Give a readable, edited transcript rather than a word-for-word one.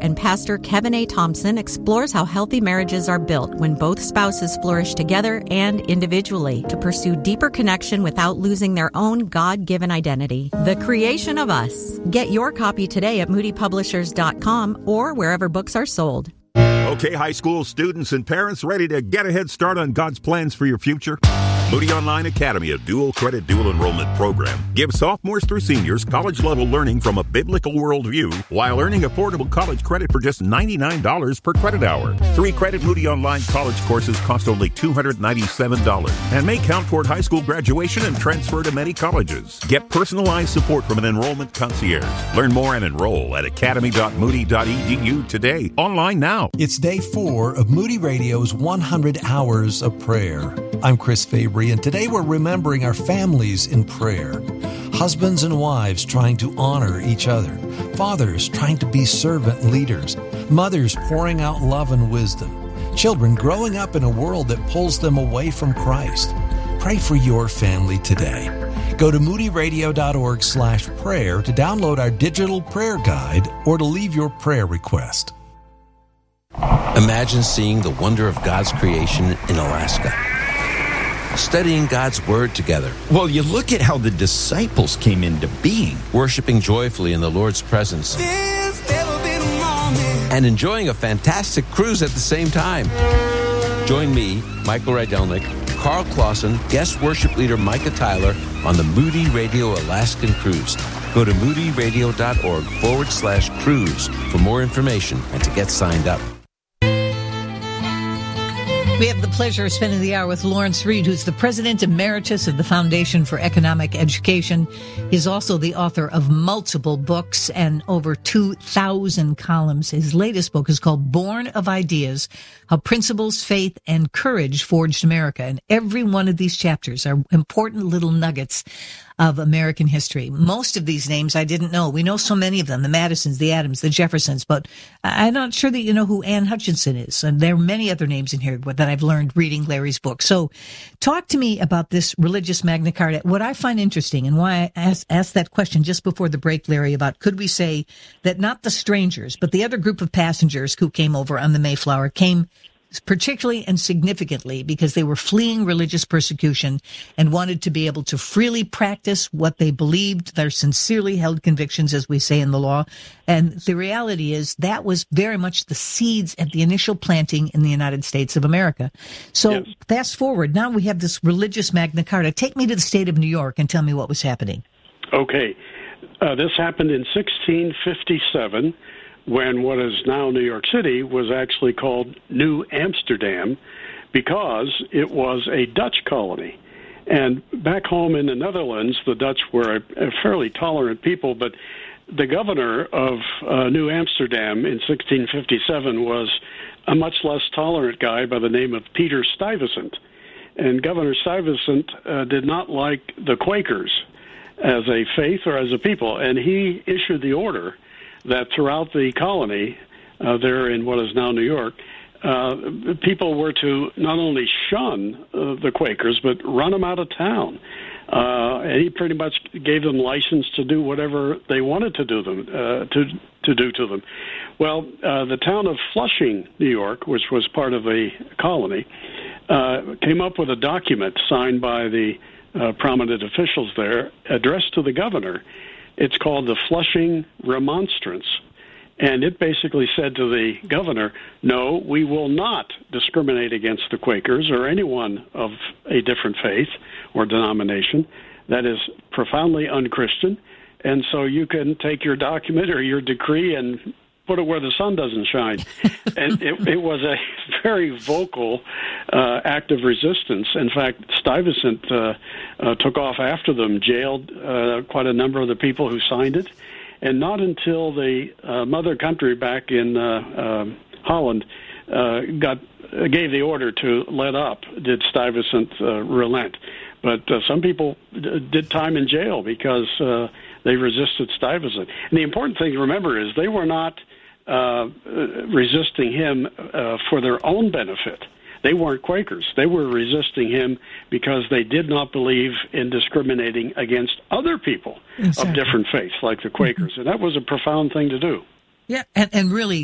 and Pastor Kevin A. Thompson explores how healthy marriages are built when both spouses flourish together and individually to pursue deeper connection without losing their own God-given identity. The Creation of Us. Get your copy today at moodypublishers.com or wherever books are sold. Okay, high school students and parents ready to get a head start on God's plans for your future? Moody Online Academy, a dual credit, dual enrollment program, gives sophomores through seniors college-level learning from a biblical worldview while earning affordable college credit for just $99 per credit hour. 3-credit Moody Online college courses cost only $297 and may count toward high school graduation and transfer to many colleges. Get personalized support from an enrollment concierge. Learn more and enroll at academy.moody.edu today. Online now. It's day 4 of Moody Radio's 100 Hours of Prayer. I'm Chris Fabry, and today we're remembering our families in prayer. Husbands and wives trying to honor each other. Fathers trying to be servant leaders. Mothers pouring out love and wisdom. Children growing up in a world that pulls them away from Christ. Pray for your family today. Go to moodyradio.org/prayer to download our digital prayer guide or to leave your prayer request. Imagine seeing the wonder of God's creation in Alaska. Studying God's Word together. Well, you look at how the disciples came into being. Worshiping joyfully in the Lord's presence. And enjoying a fantastic cruise at the same time. Join me, Michael Rydelnik, Carl Clausen, guest worship leader Micah Tyler on the Moody Radio Alaskan Cruise. Go to moodyradio.org/cruise for more information and to get signed up. We have the pleasure of spending the hour with Lawrence Reed, who's the President Emeritus of the Foundation for Economic Education. He's also the author of multiple books and over 2,000 columns. His latest book is called Born of Ideas, How Principles, Faith, and Courage Forged America. And every one of these chapters are important little nuggets of American history. Most of these names I didn't know. We know so many of them, the Madisons, the Adams, the Jeffersons, but I'm not sure that you know who Anne Hutchinson is. And there are many other names in here that I've learned reading Larry's book. So talk to me about this religious Magna Carta. What I find interesting and why I asked that question just before the break, Larry, about could we say that not the strangers, but the other group of passengers who came over on the Mayflower came particularly and significantly because they were fleeing religious persecution and wanted to be able to freely practice what they believed, their sincerely held convictions, as we say in the law. And the reality is that was very much the seeds at the initial planting in the United States of America. So yes. Fast forward, now we have this religious Magna Carta. Take me to the state of New York and tell me what was happening. Okay. This happened in 1657. When what is now New York City was actually called New Amsterdam because it was a Dutch colony. And back home in the Netherlands, the Dutch were a fairly tolerant people, but the governor of New Amsterdam in 1657 was a much less tolerant guy by the name of Peter Stuyvesant. And Governor Stuyvesant did not like the Quakers as a faith or as a people, and he issued the order that throughout the colony, there in what is now New York, people were to not only shun the Quakers, but run them out of town. And he pretty much gave them license to do whatever they wanted to do them to do to them. Well, the town of Flushing, New York, which was part of the colony, came up with a document signed by the prominent officials there, addressed to the governor. It's called the Flushing Remonstrance, and it basically said to the governor, no, we will not discriminate against the Quakers or anyone of a different faith or denomination. That is profoundly unchristian, and so you can take your document or your decree and put it where the sun doesn't shine. And it was a very vocal act of resistance. In fact, Stuyvesant took off after them, jailed quite a number of the people who signed it. And not until the mother country back in Holland gave the order to let up did Stuyvesant relent. But some people did time in jail because they resisted Stuyvesant. And the important thing to remember is they were not resisting him for their own benefit. They weren't Quakers. They were resisting him because they did not believe in discriminating against other people of different faiths, like the Quakers. And that was a profound thing to do. Yeah, and really